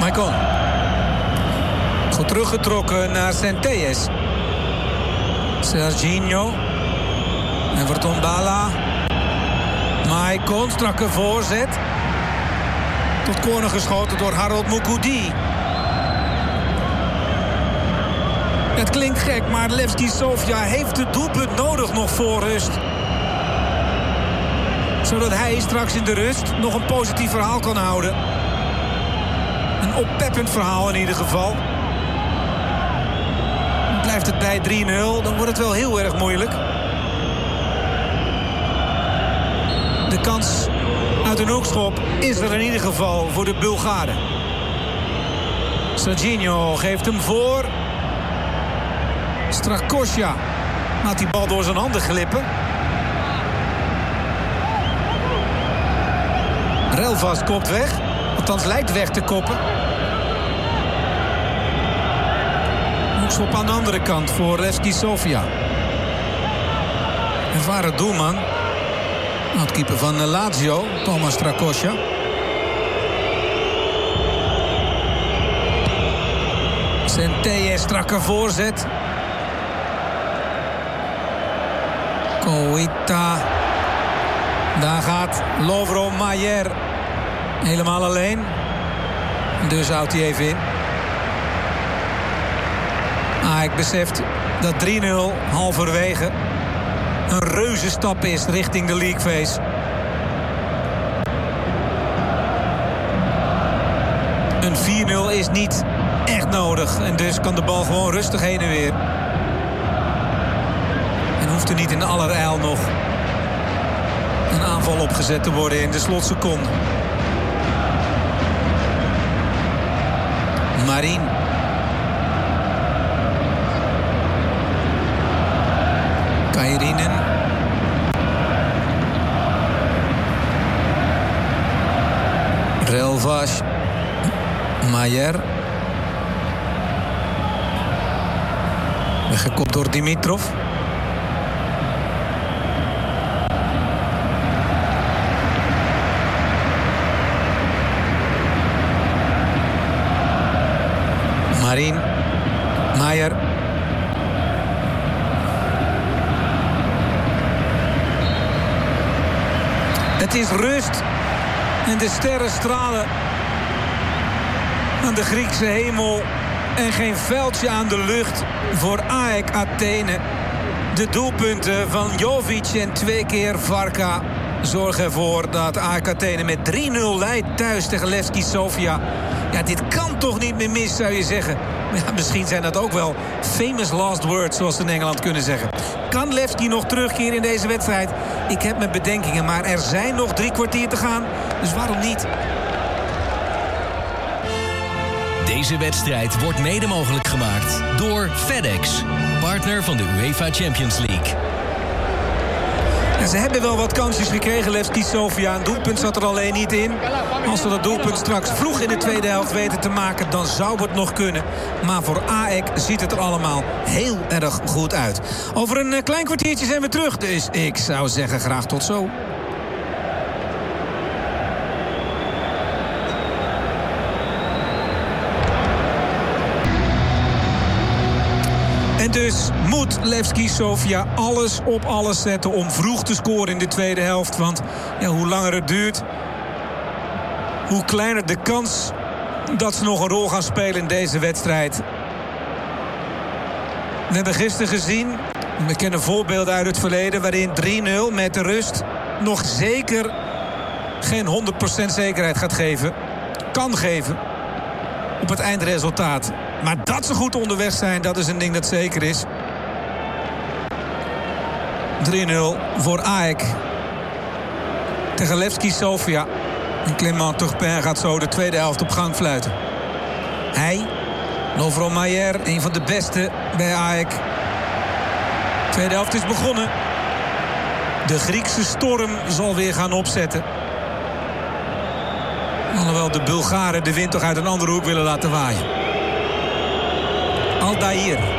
Maicon. Goed teruggetrokken naar Centelles. Serginho. Everton Bala. Maicon, strakke voorzet. Tot corner geschoten door Harold Moukoudi. Het klinkt gek, maar Levski Sofia heeft het doelpunt nodig nog voor rust. Zodat hij straks in de rust nog een positief verhaal kan houden. Een oppeppend verhaal in ieder geval. Blijft het bij 3-0, dan wordt het wel heel erg moeilijk. De kans uit een hoekschop is er in ieder geval voor de Bulgaren. Serginho geeft hem voor. Strakosja laat die bal door zijn handen glippen. Relvas kopt weg. Althans lijkt weg te koppen. Hoekschop aan de andere kant voor Levski Sofia. Ervaren doelman. Het keeper van Lazio, Thomas Strakosja. Centelles, strakke voorzet. Koita. Daar gaat Lovro Majer helemaal alleen. Dus houdt hij even in. Ik beseft dat 3-0 halverwege een reuze stap is richting de League Phase. Een 4-0 is niet echt nodig. En dus kan de bal gewoon rustig heen en weer. En hoeft er niet in allerijl nog een aanval opgezet te worden in de slotseconde. Marin. Kairinen. Relvas. Majer. Weggekopt door Dimitrov. Marin. Majer. Het is rust. En de sterren stralen aan de Griekse hemel. En geen vuiltje aan de lucht voor AEK Athene. De doelpunten van Jovic en 2 keer Varka zorgen ervoor dat AEK Athene met 3-0 leidt thuis tegen Levski Sofia. Ja, dit kan toch niet meer mis, zou je zeggen. Ja, misschien zijn dat ook wel famous last words, zoals ze in Engeland kunnen zeggen. Kan Levski nog terugkeren in deze wedstrijd? Ik heb mijn bedenkingen, maar er zijn nog 3 kwartier te gaan. Dus waarom niet? Deze wedstrijd wordt mede mogelijk gemaakt door FedEx, partner van de UEFA Champions League. En ze hebben wel wat kansjes gekregen, Levski Sofia. Een doelpunt zat er alleen niet in. Als ze dat doelpunt straks vroeg in de tweede helft weten te maken, dan zou het nog kunnen. Maar voor AEK ziet het er allemaal heel erg goed uit. Over een klein kwartiertje zijn we terug. Dus ik zou zeggen graag tot zo. En dus moet Levski Sofia alles op alles zetten om vroeg te scoren in de tweede helft. Want ja, hoe langer het duurt, hoe kleiner de kans dat ze nog een rol gaan spelen in deze wedstrijd. We hebben gisteren gezien, we kennen voorbeelden uit het verleden, waarin 3-0 met de rust nog zeker geen 100% zekerheid gaat geven. Kan geven op het eindresultaat. Maar dat ze goed onderweg zijn, dat is een ding dat zeker is. 3-0 voor AEK tegen Levski Sofia. En Clément Turpin gaat zo de tweede helft op gang fluiten. Hij, Lovro Majer, een van de beste bij AEK. De tweede helft is begonnen. De Griekse storm zal weer gaan opzetten. Alhoewel de Bulgaren de wind toch uit een andere hoek willen laten waaien. Aldair.